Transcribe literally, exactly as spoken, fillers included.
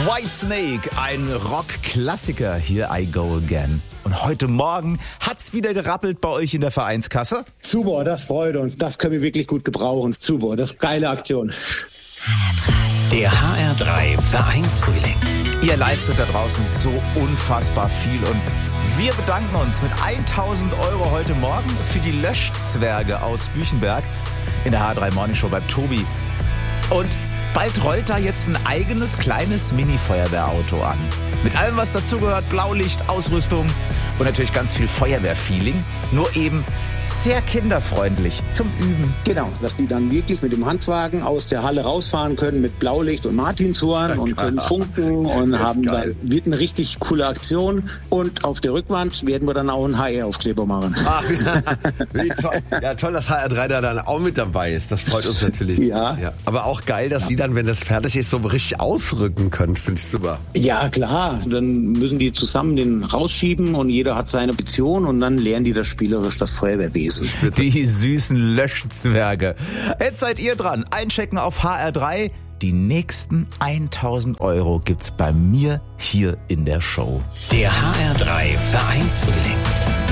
Whitesnake, ein Rock-Klassiker, Here I Go Again. Und heute Morgen hat's wieder gerappelt bei euch in der Vereinskasse. Super, das freut uns. Das können wir wirklich gut gebrauchen. Super, das ist eine geile Aktion. Der H R drei Vereinsfrühling. Ihr leistet da draußen so unfassbar viel und wir bedanken uns mit tausend Euro heute Morgen für die Löschzwerge aus Büchenberg in der H R drei Morning Show bei Tobi. Und bald rollt da jetzt ein eigenes kleines Mini-Feuerwehrauto an. Mit allem, was dazugehört, Blaulicht, Ausrüstung und natürlich ganz viel Feuerwehrfeeling. Nur eben sehr kinderfreundlich zum Üben. Genau, dass die dann wirklich mit dem Handwagen aus der Halle rausfahren können mit Blaulicht und Martinshorn ja, und können funken und haben dann wird eine richtig coole Aktion. Und auf der Rückwand werden wir dann auch einen H R-Aufkleber machen. Ach, wie toll. Ja, toll, dass H R drei da dann auch mit dabei ist. Das freut uns natürlich. Ja. ja. Aber auch geil, dass ja. die dann, wenn das fertig ist, so richtig ausrücken können. Das finde ich super. Ja, klar. Dann müssen die zusammen den rausschieben und jeder hat seine Option und dann lernen die das spielerisch, das Feuerwehrwesen. Die süßen Löschzwerge. Jetzt seid ihr dran. Einchecken auf H R drei. Die nächsten tausend Euro gibt's bei mir hier in der Show. Der H R drei Vereinsfrühling.